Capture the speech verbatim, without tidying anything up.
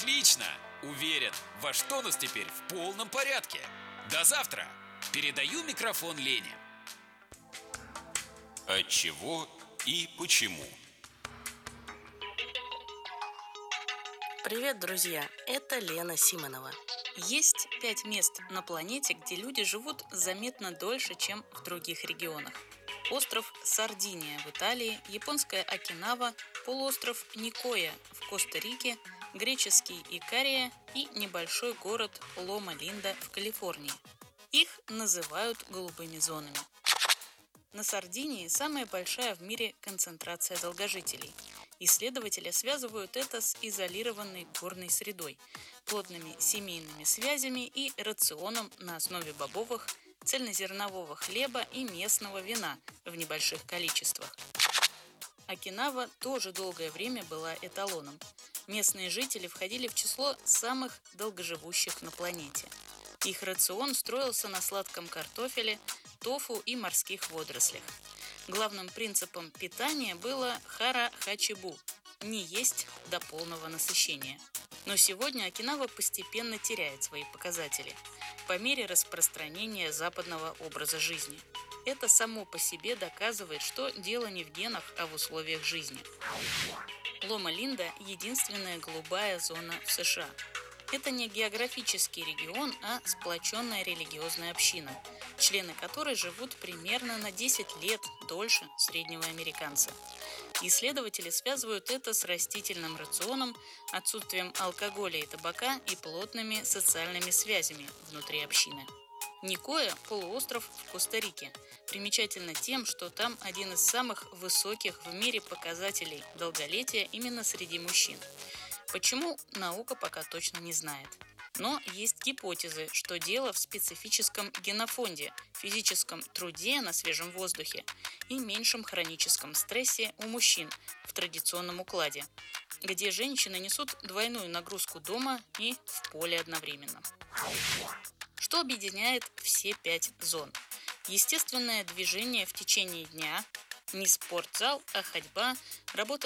Отлично! Уверен, ваш тонус теперь в полном порядке. До завтра! Передаю микрофон Лене. Отчего и почему? Привет, друзья! Это Лена Симонова. Есть пять мест на планете, где люди живут заметно дольше, чем в других регионах. Остров Сардиния в Италии, японская Окинава, полуостров Никоя в Коста-Рике, греческий Икария и небольшой город Лома-Линда в Калифорнии. Их называют голубыми зонами. На Сардинии самая большая в мире концентрация долгожителей. Исследователи связывают это с изолированной горной средой, плотными семейными связями и рационом на основе бобовых, цельнозернового хлеба и местного вина в небольших количествах. Окинава тоже долгое время была эталоном. Местные жители входили в число самых долгоживущих на планете. Их рацион строился на сладком картофеле, тофу и морских водорослях. Главным принципом питания было хара-хачибу – не есть до полного насыщения. Но сегодня Окинава постепенно теряет свои показатели по мере распространения западного образа жизни. Это само по себе доказывает, что дело не в генах, а в условиях жизни. Лома-Линда – единственная голубая зона в США. Это не географический регион, а сплоченная религиозная община, члены которой живут примерно на десять лет дольше среднего американца. Исследователи связывают это с растительным рационом, отсутствием алкоголя и табака и плотными социальными связями внутри общины. Никоя – полуостров в Коста-Рике. Примечательно тем, что там один из самых высоких в мире показателей долголетия именно среди мужчин. Почему, наука пока точно не знает. Но есть гипотезы, что дело в специфическом генофонде, физическом труде на свежем воздухе и меньшем хроническом стрессе у мужчин в традиционном укладе, где женщины несут двойную нагрузку дома и в поле одновременно. Что объединяет все пять зон? Естественное движение в течение дня, не спортзал, а ходьба, работа